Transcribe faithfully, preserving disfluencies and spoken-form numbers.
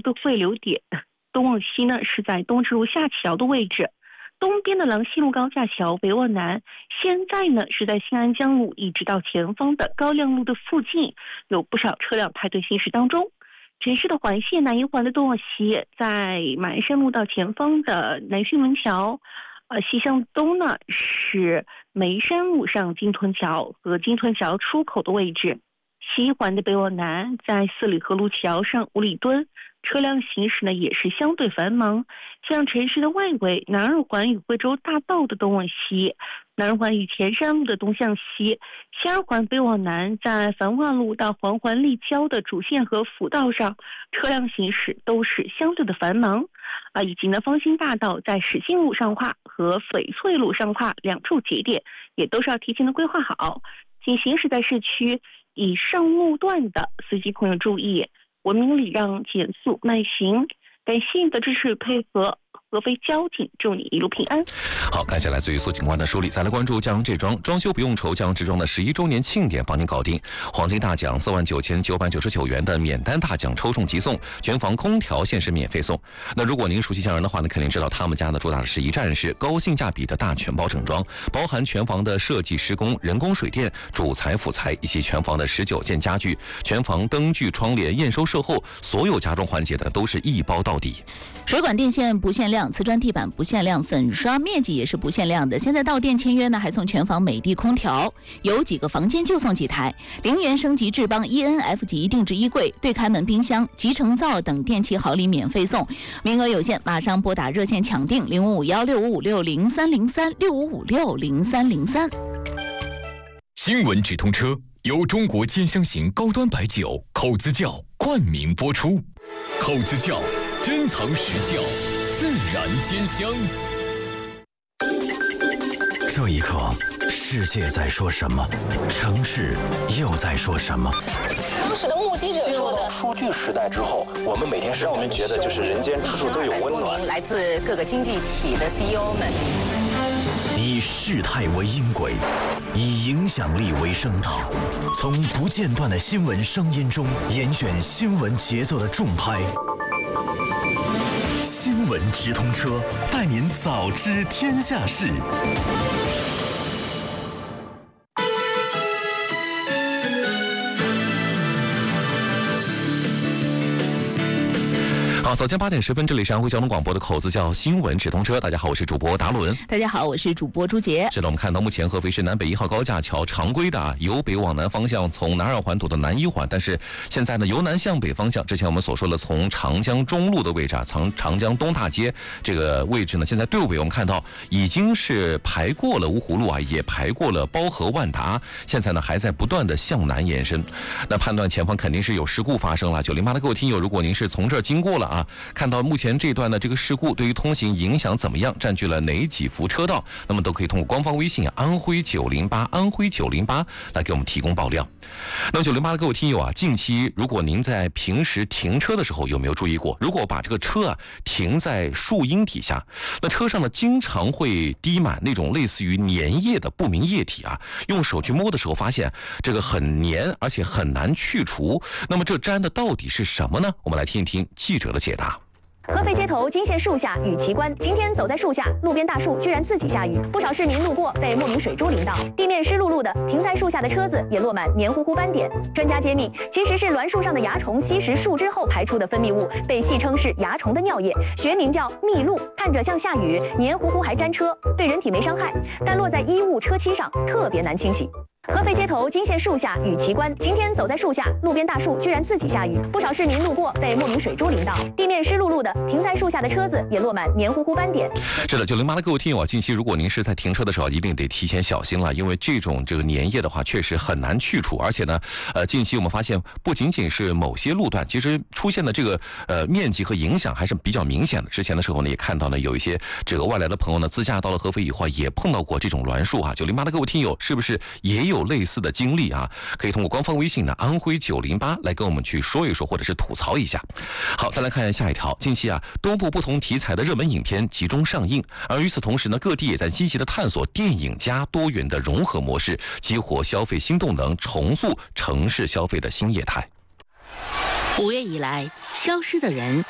的汇流点。东往西呢是在东直路下桥的位置，东边的郎西路高架桥北往南，现在呢是在新安江路一直到前方的高亮路的附近，有不少车辆排队行驶当中。城市的环线南一环的东往西，在马鞍山路到前方的南浔门桥，呃，西向东呢是眉山路上金屯桥和金屯桥出口的位置。西一环的北往南，在四里河路桥上五里墩，车辆行驶呢也是相对繁忙。像城市的外围，南二环与惠州大道的东往西，南二环与前山路的东向西，西二环北往南，在繁华路到黄环立交的主线和辅道上，车辆行驶都是相对的繁忙啊，以及呢方兴大道在始兴路上跨和翡翠路上跨两处节点，也都是要提前的规划好。仅行驶在市区以上路段的司机朋友注意，文明礼让，减速慢行。感谢你的支持与配合，合肥交警祝你一路平安。 好，感谢来自于苏警官的梳理。再来关注江这庄装修不用愁，江之庄的十一周年庆典帮您搞定，黄金大奖四万九千九百九十九元的免单大奖抽中即送，全房空调限时免费送。那如果您熟悉江人的话呢，肯定知道他们家呢主打的是一站式高性价比的大全包整装，包含全房的设计施工、人工水电、主材辅材以及全房的十九件家具，全房灯具、窗帘验收售后，所有家装环节的都是一包到底。 水管电线不限量，瓷砖地板不限量，粉刷面积也是不限量的。现在到店签约呢，还送全房美的空调，有几个房间就送几台。零元升级智邦 E N F 级定制衣柜、对开门冰箱、集成灶等电器好礼免费送，名额有限，马上拨打热线抢订零五五幺六五五六零三零三六五五六零三零三。 新闻直通车由中国尖香型高端白酒口子窖冠名播出，口子窖珍藏实窖，自然兼香。 这一刻，世界在说什么？城市又在说什么？ 当时的目击者说的， 数据时代之后，我们每天让我们觉得就是人间处处都有温暖。 来自各个经济体的 C E O 们， 以事态为音轨，以影响力为声道，从不间断的新闻声音中严选新闻节奏的重拍。新闻直通车，带您早知天下事。 好，早间八点十分，这里是安徽交通广播的口子窖新闻直通车。大家好，我是主播达伦。 大家好，我是主播朱杰。 是的，我们看到目前合肥市南北一号高架桥常规的啊，由北往南方向从南二环堵到南一环，但是现在呢，由南向北方向，之前我们所说的从长江中路的位置啊，长长江东大街这个位置呢，现在队尾我们看到已经是排过了芜湖路啊，也排过了包河万达，现在呢还在不断的向南延伸。那判断前方肯定是有事故发生了。九零八的各位听友，如果您是从这儿经过了啊，看到目前这段的这个事故对于通行影响怎么样，占据了哪几幅车道，那么都可以通过官方微信安徽九零八安徽九零八来给我们提供爆料。那么九零八的各位听友啊，近期如果您在平时停车的时候有没有注意过，如果把这个车啊停在树荫底下，那车上呢经常会滴满那种类似于粘液的不明液体啊，用手去摸的时候发现这个很粘，而且很难去除。那么这沾的到底是什么呢？我们来听一听记者的解答。 合肥街头惊现树下雨奇观，今天走在树下，路边大树居然自己下雨，不少市民路过被莫名水珠淋到，地面湿漉漉的，停在树下的车子也落满黏糊糊斑点。专家揭秘，其实是栾树上的蚜虫吸食树枝后排出的分泌物，被戏称是蚜虫的尿液，学名叫蜜露，看着像下雨，黏糊糊还沾车，对人体没伤害，但落在衣物车漆上特别难清洗。合肥街头惊现树下雨奇观，今天走在树下，路边大树居然自己下雨，不少市民路过被莫名水珠淋到，地面湿漉漉的，停在树下的车子也落满黏糊糊斑点。 是的，九零八的各位听友啊，近期如果您是在停车的时候，一定得提前小心了，因为这种这个粘液的话，确实很难去除，而且呢，呃，近期我们发现不仅仅是某些路段，其实出现的这个呃面积和影响还是比较明显的。之前的时候呢，也看到呢有一些这个外来的朋友呢，自驾到了合肥以后，也碰到过这种栾树啊。九零八的各位听友，是不是也有类似的经历啊？可以通过官方微信呢，安徽九零八来跟我们去说一说，或者是吐槽一下。好，再来看下一条，近期啊，多部不同题材的热门影片集中上映，而与此同时呢，各地也在积极的探索电影加多元的融合模式，激活消费新动能，重塑城市消费的新业态。 五月以来，消失的人